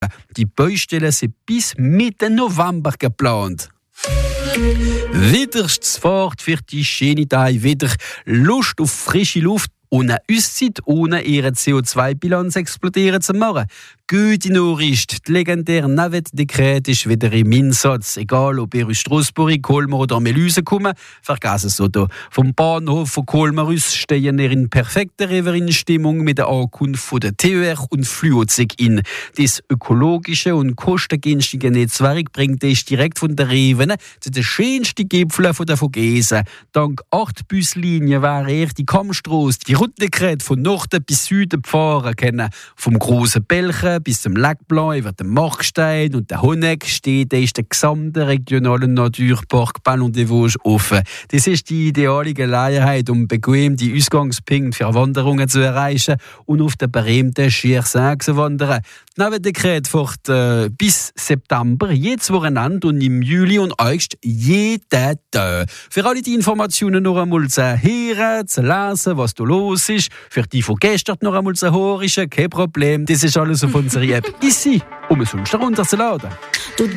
Die Baustellen sind bis Mitte November geplant. Wieder Fahrt für die schöne Tage, wieder Lust auf frische Luft und eine Auszeit, ohne ihre CO2-Bilanz explodieren zu machen. Gute Nachricht, die legendäre Navette-Dekret ist wieder im Einsatz. Egal, ob ihr aus Strasbourg, Colmar oder Melüse kommen, vergessen es so. Vom Bahnhof von Colmar aus stehen ihr in perfekter Reverin-Stimmung mit der Ankunft von der TER und Flugzeug in. Das ökologische und kostengünstige Netzwerk bringt es direkt von der Reven zu den schönsten Gipfeln der Vogesen. Dank 8 Buslinien wäre ihr die Kammstrasse, die Route-Dekret von Norden bis Süden fahren können. Vom grossen Belchen bis zum Lac Blanc über den Markstein und den Honeck steht der gesamte regionale Naturpark Ballon des Vosges offen. Das ist die ideale Gelegenheit, um bequem die Ausgangspunkte für Wanderungen zu erreichen und auf den berühmten Schiersee zu wandern. Neben Dekret fährt bis September jedes Wochenende und im Juli und August jeden Tag. Für alle die Informationen noch einmal zu hören, zu lesen, was da los ist, für die von gestern noch einmal zu hören, kein Problem. Das ist alles auf unserer App Issi, um es sonst herunterzuladen.